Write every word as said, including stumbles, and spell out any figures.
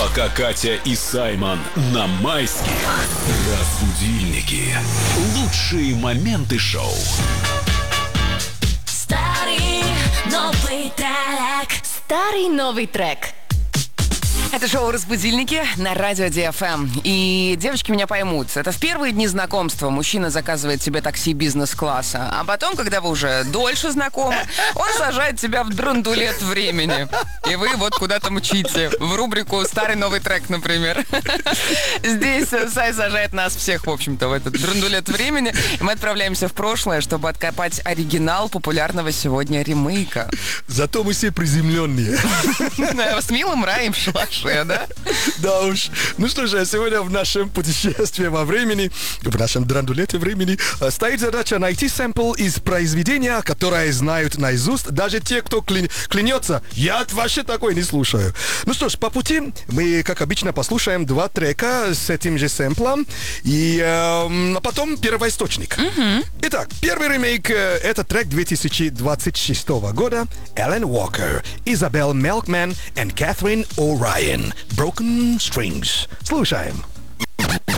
Пока Катя и Саймон на майских. Разбудильники. Лучшие моменты шоу. Старый новый трек. Старый новый трек. Это шоу «Разбудильники» на радио Ди Эф Эм. И девочки меня поймут. Это в первые дни знакомства мужчина заказывает себе такси бизнес-класса. А потом, когда вы уже дольше знакомы, он сажает тебя в драндулет времени. И вы вот куда-то мчите. В рубрику «Старый новый трек», например. Здесь Сай сажает нас всех, в общем-то, в этот драндулет времени. И мы отправляемся в прошлое, чтобы откопать оригинал популярного сегодня ремейка. Зато мы все приземленные. С милым раем шла. Да? Да уж. Ну что же, сегодня в нашем путешествии во времени, в нашем драндулете времени, стоит задача найти сэмпл из произведения, которое знают наизусть даже те, кто кля... клянется. Я вообще такой не слушаю. Ну что ж, по пути мы, как обычно, послушаем два трека с этим же сэмплом, и э, потом первоисточник. Mm-hmm. Итак, первый ремейк, э, это трек две тысячи двадцать шестого года. Эллен Уокер, Изабелл Мелкман и Кэтрин О'Райан. Broken Strings. Слушаем.